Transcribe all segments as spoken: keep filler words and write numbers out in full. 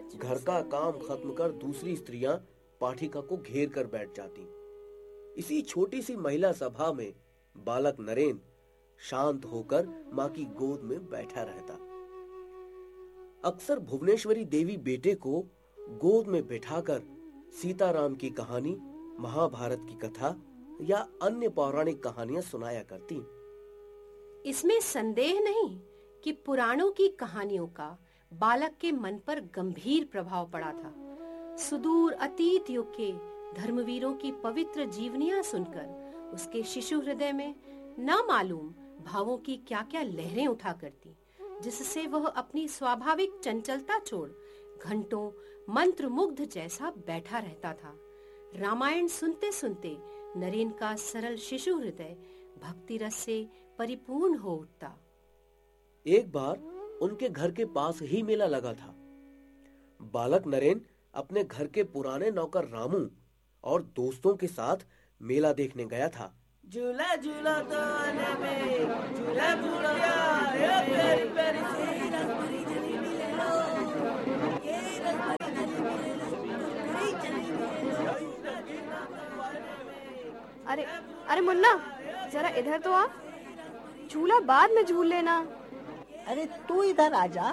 घर का काम खत्म कर दूसरी स्त्रियां पाठिका को घेर कर बैठ जाती। इसी छोटी सी महिला सभा में बालक नरेन शांत होकर मां की गोद में बैठा रहता। अक्सर भुवनेश्वरी देवी बेटे को गोद में बैठाकर सीताराम की कहानी, महाभारत की कथा या अन्य पौराणिक कहानियां सुनाया करती। इसमें संदेह नहीं कि पुराणों की कहानियों का बालक के मन पर गंभीर प्रभाव पड़ा था। सुदूर अतीत युग के धर्मवीरों की पवित्र जीवनियां सुनकर उसके शिशु हृदय में न मालूम भावों की क्या-क्या लहरें उठा करती, जिससे वह अपनी स्वाभाविक चंचलता छोड़ घंटों मंत्रमुग्ध जैसा बैठा रहता था। रामायण सुनते सुनते नरेन का सरल शिशु हृदय भक्ति रस से परिपूर्ण हो उठता। एक बार उनके घर के पास ही मेला लगा था। बालक नरेन अपने घर के पुराने नौकर रामू और दोस्तों के साथ मेला देखने गया था। झूला झूला तो आने में, झूला झूला ये पेरी पेरी से रसभरी जलेबी ले लो, ये रसभरी जलेबी ले लो, कुरकुरी जलेबी ले लो। अरे अरे मुन्ना, जरा इधर तो आ, झूला बाद में झूल लेना। अरे तू इधर आ जा।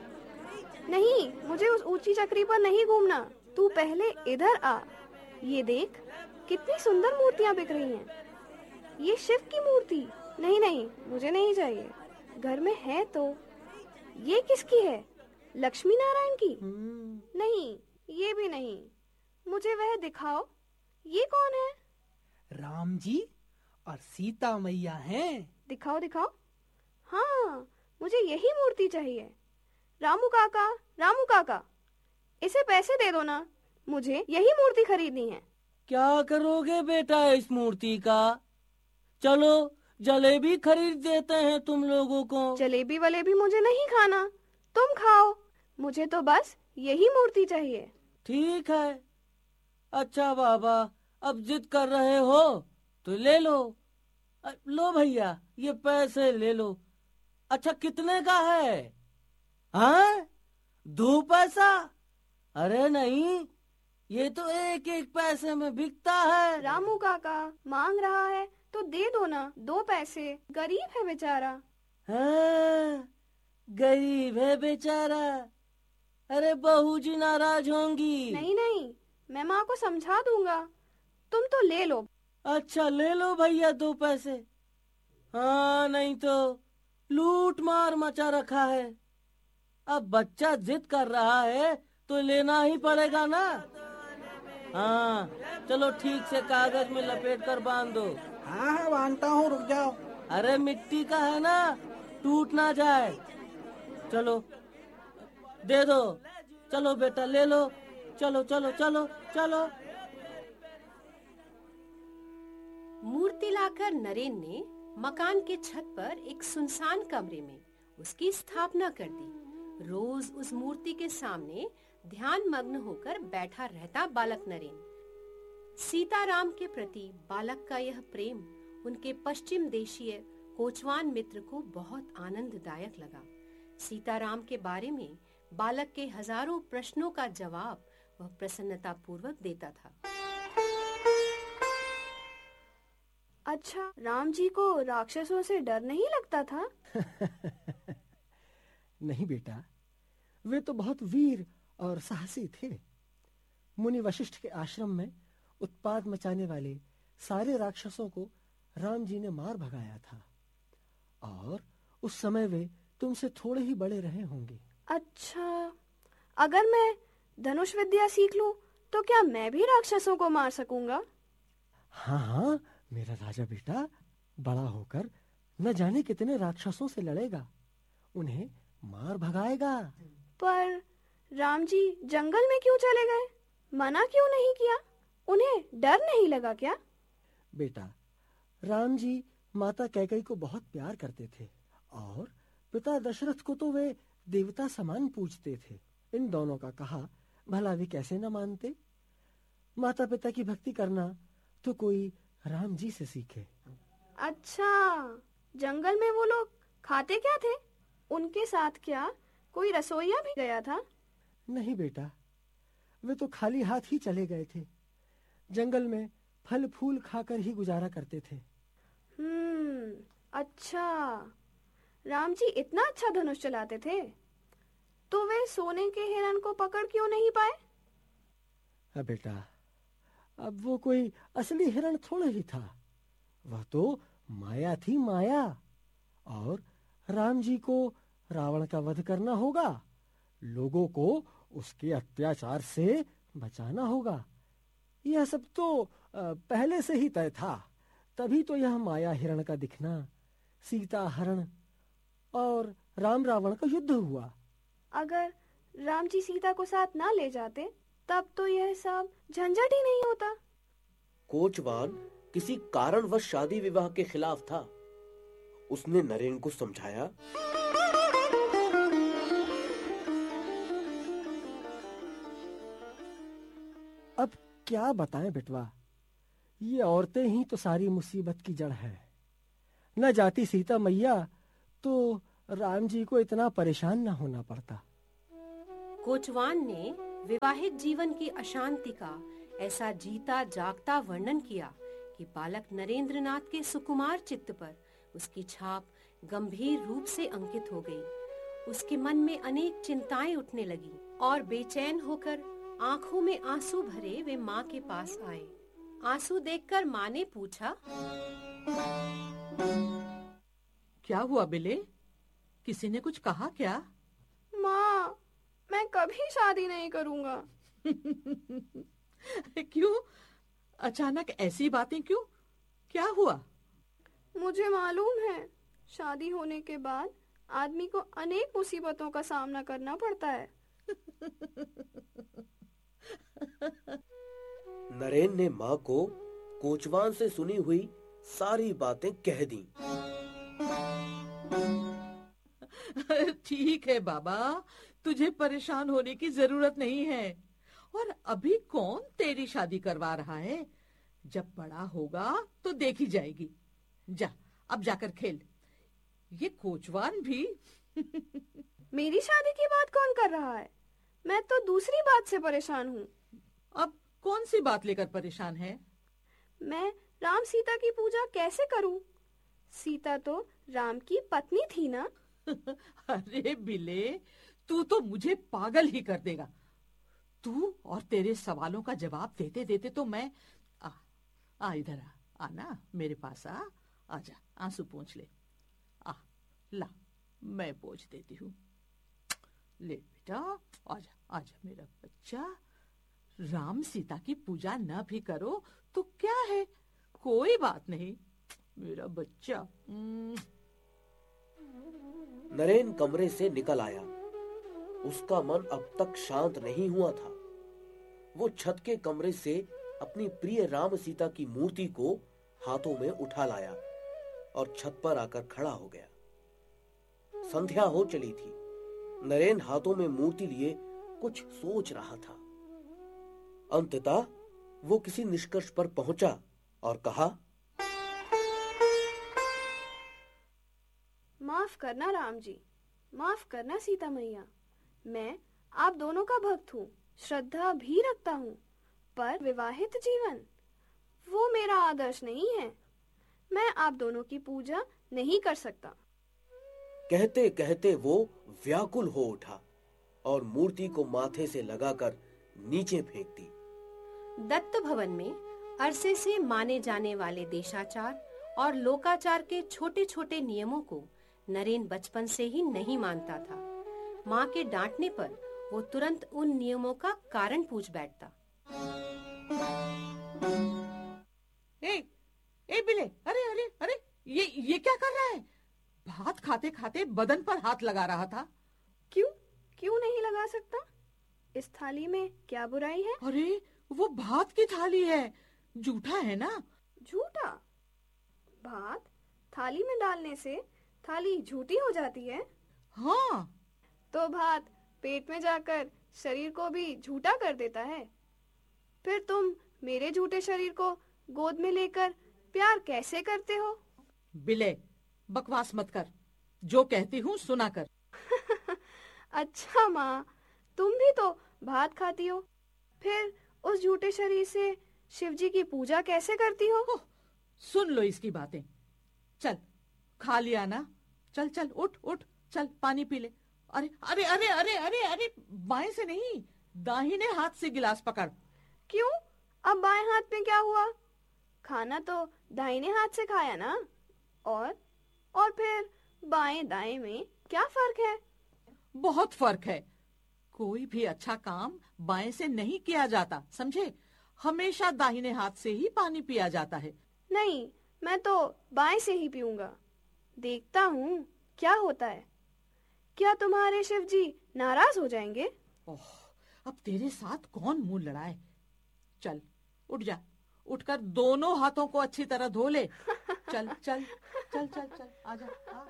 नहीं, मुझे उस ऊंची चक्री पर नहीं घूमना, तू पहले इधर आ। ये देख, कितनी सुंदर मूर्तियां बिक रही हैं। ये शिव की मूर्ति। नहीं नहीं, मुझे नहीं चाहिए। घर में है तो। ये किसकी है? लक्ष्मी नारायण की? नहीं, ये भी नहीं। मुझे वह दिखाओ। ये कौन है? राम जी और सीता मैया हैं। दिखाओ दिखाओ। हाँ, मुझे यही मूर्ति चाहिए। रामू काका, रामू काका, इसे पैसे दे दो ना, मुझे यही मूर्ति खरीदनी है। क्या करोगे बेटा इस मूर्ति का? चलो जलेबी खरीद देते हैं तुम लोगों को। जलेबी वलेबी मुझे नहीं खाना, तुम खाओ। मुझे तो बस यही मूर्ति चाहिए। ठीक है। अच्छा बाबा, अब जिद कर रहे हो तो ले लो। लो भैया, ये पैसे ले लो। अच्छा, कितने का है? हाँ, दो पैसा? अरे नहीं, ये तो एक एक पैसे में बिकता है। रामू काका मांग रहा है तो दे दो ना, दो पैसे। गरीब है बेचारा। हाँ, गरीब है बेचारा। अरे बहू जी नाराज होंगी। नहीं नहीं, मैं माँ को समझा दूंगा, तुम तो ले लो। अच्छा, ले लो भैया दो पैसे। हाँ, नहीं तो लूट मार मचा रखा है। अब बच्चा जिद कर रहा है तो लेना ही पड़ेगा ना। हाँ, चलो ठीक से कागज में लपेट कर बांध दो। हाँ हाँ, बांधता हूँ, रुक जाओ। अरे मिट्टी का है ना, टूट ना जाए। चलो दे दो। चलो बेटा ले लो। चलो चलो चलो चलो। मूर्ति लाकर नरेन ने मकान के छत पर एक सुनसान कमरे में उसकी स्थापना कर दी। रोज उस मूर्ति के सामने ध्यान मग्न होकर बैठा रहता बालक नरेन। सीताराम के प्रति बालक का यह प्रेम उनके पश्चिम देशीय कोचवान मित्र को बहुत आनंददायक लगा। सीताराम के बारे में बालक के हजारों प्रश्नों का जवाब वह प्रसन्नता पूर्वक देता था। अच्छा, राम जी को राक्षसों से डर नहीं लगता था? नहीं बेटा, वे तो बहुत वीर और साहसी थे। मुनि वशिष्ठ के आश्रम में उत्पात मचाने वाले सारे राक्षसों को राम जी ने मार भगाया था, और उस समय वे तुमसे थोड़े ही बड़े रहे होंगे। अच्छा, अगर मैं धनुष विद्या सीख लूं तो क्या मैं भी राक्षसों को मार सकूंगा? हाँ हाँ, मेरा राजा बेटा बड़ा होकर न जाने कितने राक्षसों से लड़ेगा, उन्हें मार भगाएगा। पर राम जी जंगल में क्यों चले गए? मना क्यों नहीं किया? उन्हें डर नहीं लगा क्या? बेटा, राम जी माता कैकेयी को बहुत प्यार करते थे, और पिता दशरथ को तो वे देवता समान पूजते थे। इन दोनों का कहा भला वे कैसे न मानते? माता पिता की भक्ति करना तो कोई राम जी से सीखे। अच्छा, जंगल में वो लोग खाते क्या थे? उनके साथ क्या कोई रसोइया भी गया था? नहीं बेटा, वे तो खाली हाथ ही चले गए थे। जंगल में फल फूल खाकर ही गुजारा करते थे। हम्म, अच्छा, राम जी इतना अच्छा धनुष चलाते थे, तो वे सोने के हिरण को पकड़ क्यों नहीं पाए? अब बेटा, अब वो कोई असली हिरण थोड़ा ही था, वह तो माया थी, माया। और राम जी को रावण का वध करना होगा, लोगों को उसके अत्याचार से बचाना होगा। यह सब तो पहले से ही तय था, तभी तो यह माया हिरण का दिखना, सीता हरण और राम रावण का युद्ध हुआ। अगर राम जी सीता को साथ ना ले जाते, तब तो यह सब झंझट ही नहीं होता। कोचवान किसी कारणवश शादी विवाह के खिलाफ था। उसने नरेन को समझाया, अब क्या बताएं बेटवा, ये औरतें ही तो सारी मुसीबत की जड़ है। न जाती सीता मैया तो राम जी को इतना परेशान न होना पड़ता। कोचवान ने विवाहित जीवन की अशांति का ऐसा जीता जागता वर्णन किया कि बालक नरेंद्रनाथ के सुकुमार चित्त पर उसकी छाप गंभीर रूप से अंकित हो गई। उसके मन में अनेक चिंताएं उठने लगी और बेचैन होकर आंखों में आंसू भरे वे माँ के पास आए। आंसू देखकर माँ ने पूछा, क्या हुआ बिले? किसी ने कुछ कहा क्या? माँ, मैं कभी शादी नहीं करूंगा। क्यों? अचानक ऐसी बातें क्यों? क्या हुआ? मुझे मालूम है, शादी होने के बाद आदमी को अनेक मुसीबतों का सामना करना पड़ता है। नरेन ने माँ को कोचवान से सुनी हुई सारी बातें कह दी। ठीक है बाबा, तुझे परेशान होने की जरूरत नहीं है। और अभी कौन तेरी शादी करवा रहा है? जब बड़ा होगा तो देखी जाएगी। जा, अब जाकर खेल। ये कोचवान भी मेरी शादी की बात कौन कर रहा है? मैं तो दूसरी बात से परेशान हूँ। अब कौन सी बात लेकर परेशान है? मैं राम सीता की पूजा कैसे करूँ? सीता तो राम की पत्नी थी ना। अरे बिले, तू तो मुझे पागल ही कर देगा। तू और तेरे सवालों का जवाब देते देते तो मैं आ, आ इधर आ, आना मेरे पास आ, आजा, आंसू पोंछ ले। आ, ला, मैं पोंछ देती हूँ। ले बेटा, आजा, आजा मेरा बच्चा। राम सीता की पूजा न भी करो तो क्या है, कोई बात नहीं, मेरा बच्चा। नरेन कमरे से निकल आया। उसका मन अब तक शांत नहीं हुआ था। वो छत के कमरे से अपनी प्रिय राम सीता की मूर्ति को हाथों में उठा लाया और छत पर आकर खड़ा हो गया। संध्या हो चली थी। नरेन हाथों में मूर्ति लिए कुछ सोच रहा था। अंततः वो किसी निष्कर्ष पर पहुंचा और कहा, माफ करना राम जी, माफ करना सीता मैया। मैं आप दोनों का भक्त हूँ, श्रद्धा भी रखता हूँ, पर विवाहित जीवन वो मेरा आदर्श नहीं है। मैं आप दोनों की पूजा नहीं कर सकता। कहते कहते वो व्याकुल हो उठा और मूर्ति को माथे से लगाकर नीचे फेंक दी। दत्त भवन में अरसे से माने जाने वाले देशाचार और लोकाचार के छोटे छोटे नियमों को नरेन बचपन से ही नहीं मानता था। माँ के डांटने पर वो तुरंत उन नियमों का कारण पूछ बैठता। ए, ए बिले, अरे अरे अरे, ये ये क्या कर रहा है? भात खाते खाते बदन पर हाथ लगा रहा था। क्यों क्यों नहीं लगा सकता? इस थाली में क्या बुराई है? अरे वो भात की थाली है, जूठा है ना? झूठा? भात थाली में डालने से थाली झूठी हो जाती है? हाँ। तो भात पेट में जाकर शरीर को भी झूठा कर देता है। फिर तुम मेरे झूठे शरीर को गोद में लेकर प्यार कैसे करते हो? बिले, बकवास मत कर, जो कहती हूँ सुना कर। अच्छा माँ, तुम भी तो भात खाती हो, फिर उस झूठे शरीर से शिव जी की पूजा कैसे करती हो? ओह, सुन लो इसकी बातें। चल, खा लिया ना? चल चल उठ उठ, चल पानी पी ले। अरे अरे अरे अरे अरे अरे बाएं से नहीं, दाहिने हाथ से गिलास पकड़। क्यों? अब बाएं हाथ में क्या हुआ? खाना तो दाहिने हाथ से खाया ना। और और फिर बाएं दाएं में क्या फर्क है? बहुत फर्क है। कोई भी अच्छा काम बाएं से नहीं किया जाता, समझे? हमेशा दाहिने हाथ से ही पानी पिया जाता है। नहीं, मैं तो बाएं से ही पीऊंगा। देखता हूँ क्या होता है। क्या तुम्हारे शिव जी नाराज हो जाएंगे? ओह, अब तेरे साथ कौन मुंह लड़ाए। चल उठ जा, उठकर दोनों हाथों को अच्छी तरह धो ले। चल चल चल चल चल आजा। आ।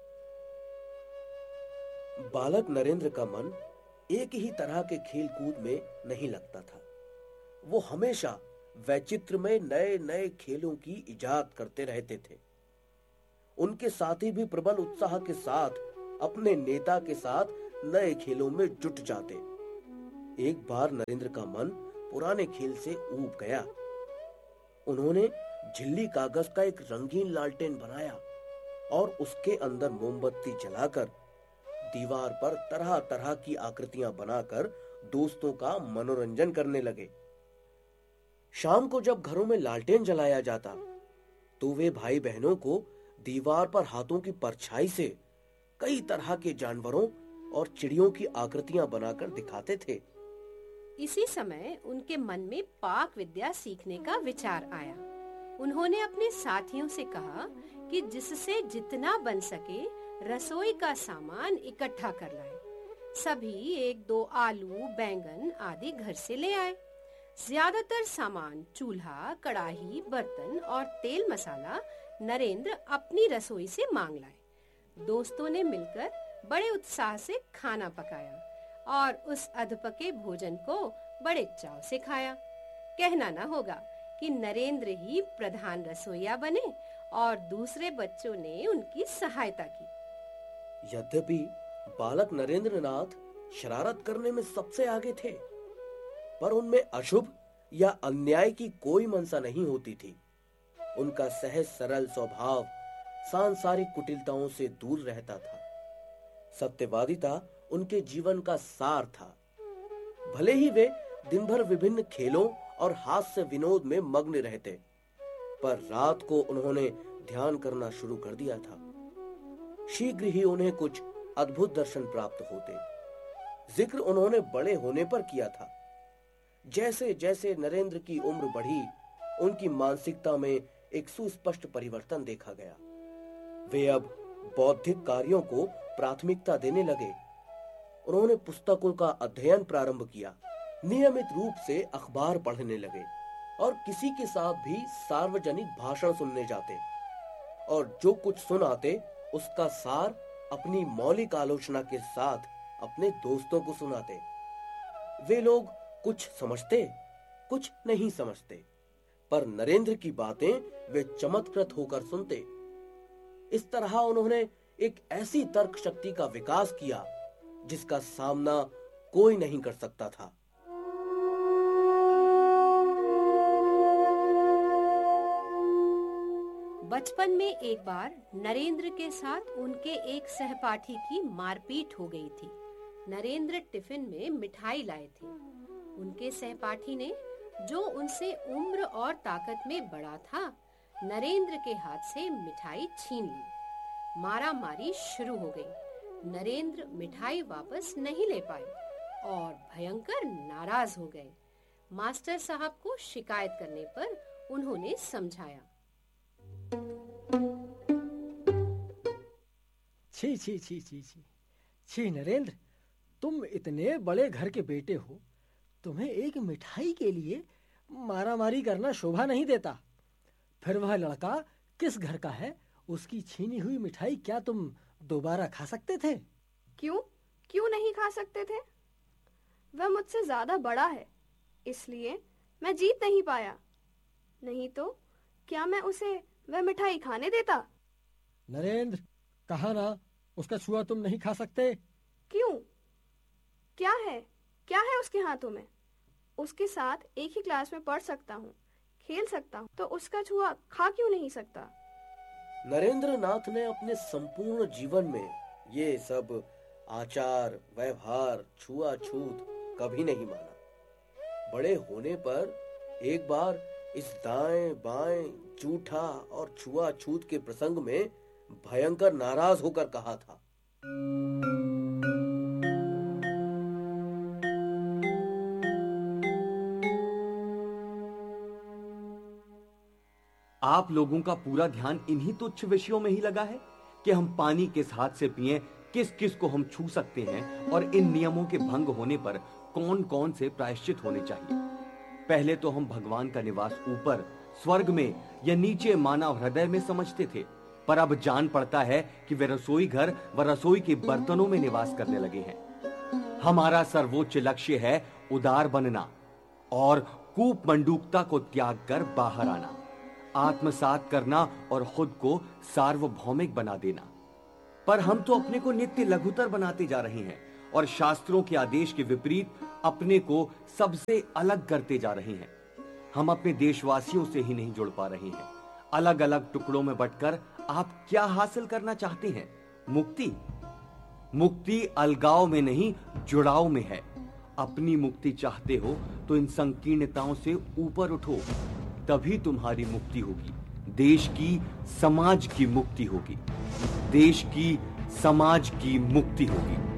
बालक नरेंद्र का मन एक ही तरह के खेल कूद में नहीं लगता था। वो हमेशा वैचित्र में नए नए खेलों की इजाद करते रहते थे। उनके साथी भी प्रबल उत्साह के साथ अपने नेता के साथ नए खेलों में जुट जाते। एक बार नरेंद्र का मन पुराने खेल से ऊब गया। उन्होंने झिल्ली कागज का एक रंगीन लालटेन बनाया और उसके अंदर मोमबत्ती जलाकर दीवार पर तरह तरह की आकृतियां बनाकर दोस्तों का मनोरंजन करने लगे। शाम को जब घरों में लालटेन जलाया जाता तो वे भाई बहनों को दीवार पर हाथों की परछाई से कई तरह के जानवरों और चिड़ियों की आकृतियां बनाकर दिखाते थे। इसी समय उनके मन में पाक विद्या सीखने का विचार आया। उन्होंने अपने साथियों से कहा कि जिससे जितना बन सके रसोई का सामान इकट्ठा कर लाएं। सभी एक दो आलू, बैंगन आदि घर से ले आए। ज्यादातर सामान चूल्हा, कड़ाही, बर्तन और तेल मसाला नरेंद्र अपनी रसोई से मांग लाए। दोस्तों ने मिलकर बड़े उत्साह से खाना पकाया और उस अधपके भोजन को बड़े चाव से खाया। कहना न होगा कि नरेंद्र ही प्रधान रसोइया बने और दूसरे बच्चों ने उनकी सहायता की। यद्यपि बालक नरेंद्रनाथ शरारत करने में सबसे आगे थे, पर उनमें अशुभ या अन्याय की कोई मंशा नहीं होती थी। उनका सहज सरल स्वभाव सांसारिक कुटिलताओं से दूर रहता था। सत्यवादिता उनके जीवन का सार था। भले ही वे दिन भर विभिन्न खेलों और हास्य विनोद में मग्न रहते, पर रात को उन्होंने ध्यान करना शुरू कर दिया था। शीघ्र ही उन्हें कुछ अद्भुत दर्शन प्राप्त होते। जिक्र उन्होंने बड़े होने पर किया था। जैसे जैसे नरेंद्र की उम्र बढ़ी, उनकी मानसिकता में एक सुस्पष्ट परिवर्तन देखा गया। वे अब बौद्धिक कार्यों को प्राथमिकता देने लगे। उन्होंने पुस्तकों का अध्ययन प्रारंभ किया, नियमित रूप से अखबार पढ़ने लगे और किसी के साथ भी सार्वजनिक भाषण सुनने जाते और जो कुछ सुनाते उसका सार अपनी मौलिक आलोचना के साथ अपने दोस्तों को सुनाते। वे लोग कुछ समझते, कुछ नहीं समझते, पर नरेंद्र की बातें वे चमत्कृत होकर सुनते। इस तरह उन्होंने एक ऐसी तर्क शक्ति का विकास किया जिसका सामना कोई नहीं कर सकता था। बचपन में एक बार नरेंद्र के साथ उनके एक सहपाठी की मारपीट हो गई थी। नरेंद्र टिफिन में मिठाई लाए थे। उनके सहपाठी ने, जो उनसे उम्र और ताकत में बड़ा था, नरेंद्र के हाथ से मिठाई छीन ली। मारा मारी शुरू हो गई। नरेंद्र मिठाई वापस नहीं ले पाए और भयंकर नाराज हो गए। मास्टर साहब को शिकायत करने पर उन्होंने समझाया। छी छी छी छी छी छी नरेंद्र, तुम इतने बड़े घर के बेटे हो, तुम्हें एक मिठाई के लिए मारामारी करना शोभा नहीं देता। फिर वह लड़का किस घर का है? उसकी छीनी हुई मिठाई क्या तुम दोबारा खा सकते थे? क्यों क्यों नहीं खा सकते थे? वह मुझसे ज्यादा बड़ा है, इसलिए मैं जीत नहीं पाया। नहीं तो क्या मैं उसे वह मिठाई खाने देता? नरेंद्र, कहा ना उसका छुआ तुम नहीं खा सकते। क्यों? क्या है? क्या है उसके हाथों में? उसके साथ एक ही क्लास में पढ़ सकता हूँ, खेल सकता हूँ, तो उसका छुआ खा क्यों नहीं सकता? नरेंद्र नाथ ने अपने संपूर्ण जीवन में ये सब आचार, व्यवहार, छुआछूत कभी नहीं माना। बड़े होने पर एक बार इस दाएं बाएं, झूठा और छुआछूत के प्रसंग में भयंकर नाराज होकर कहा था, आप लोगों का पूरा ध्यान इन्हीं तुच्छ विषयों में ही लगा है कि हम पानी किस हाथ से पिएं, किस किस को हम छू सकते हैं और इन नियमों के भंग होने पर कौन कौन से प्रायश्चित होने चाहिए। पहले तो हम भगवान का निवास ऊपर स्वर्ग में या नीचे मानव हृदय में समझते थे, पर अब जान पड़ता है कि वे रसोई घर व रसोई के बर्तनों में निवास करने लगे हैं। हमारा सर्वोच्च लक्ष्य है उदार बनना और कूप मंडूकता को त्याग कर बाहर आना, आत्मसात करना और खुद को सार्वभौमिक बना देना। पर हम तो अपने को नित्य लघुतर बनाते जा रहे हैं और शास्त्रों के आदेश के विपरीत अपने को सबसे अलग करते जा रहे हैं। हम अपने देशवासियों से ही नहीं जुड़ पा रहे हैं। अलग अलग टुकड़ों में बंटकर आप क्या हासिल करना चाहते हैं? मुक्ति? मुक्ति अलगाव में नहीं, जुड़ाव में है। अपनी मुक्ति चाहते हो तो इन संकीर्णताओं से ऊपर उठो, तभी तुम्हारी मुक्ति होगी। देश की, समाज की मुक्ति होगी। देश की, समाज की मुक्ति होगी।